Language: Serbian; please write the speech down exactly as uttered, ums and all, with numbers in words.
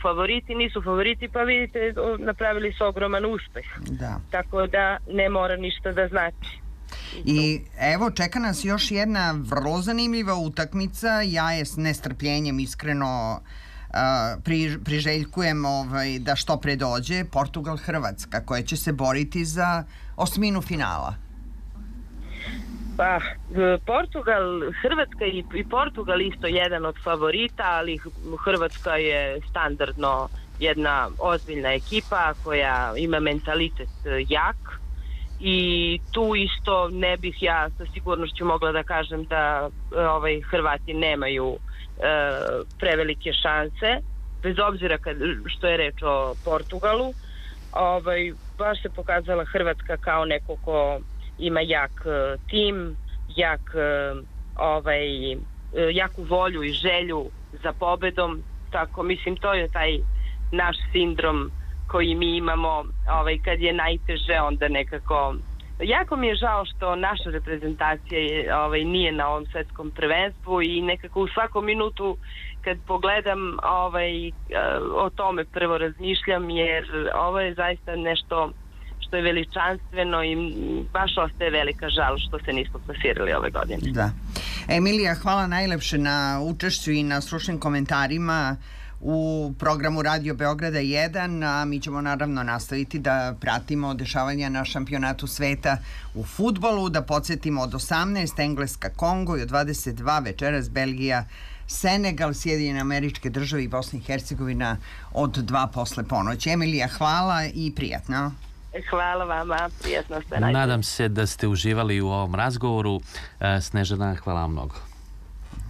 favoriti, nisu favoriti, pa vidite, napravili su ogroman uspeh. Da. Tako da ne mora ništa da znači. I evo, čeka nas još jedna vrlo zanimljiva utakmica. Ja je s nestrpljenjem iskreno uh, pri, priželjkujem ovaj, da što pre dođe Portugal-Hrvatska, koja će se boriti za osminu finala. Pa, Portugal, Hrvatska i, i Portugal isto jedan od favorita, ali Hrvatska je standardno jedna ozbiljna ekipa koja ima mentalitet jak i tu isto ne bih ja sa sigurnošću mogla da kažem da ovaj, Hrvati nemaju e, prevelike šanse, bez obzira kad, što je reč o Portugalu. Ovaj, baš se pokazala Hrvatska kao neko ko ima jak uh, tim, jak, uh, ovaj, uh, jaku volju i želju za pobedom, tako mislim to je taj naš sindrom koji mi imamo, ovaj, kad je najteže onda nekako. Jako mi je žao što naša reprezentacija je, ovaj, nije na ovom svetskom prvenstvu i nekako u svakom minutu kad pogledam ovaj, uh, o tome prvo razmišljam, jer ovo je zaista nešto što je veličanstveno i baš ostaje velika žal što se nismo plasirali ove godine. Da. Emilija, hvala najlepše na učešću i na stručnim komentarima u programu Radio Beograda jedan, a mi ćemo naravno nastaviti da pratimo dešavanja na šampionatu sveta u fudbalu, da podsjetimo od osamnaest Engleska Kongo i od dvadeset dva večeras Belgija Senegal, Sjedinjene Američke Države i Bosna i Hercegovina od dva posle ponoći. Emilija, hvala i prijatno. Hvala vama, prijatno ste. Nadam se da ste uživali u ovom razgovoru. Snežana, hvala vam mnogo.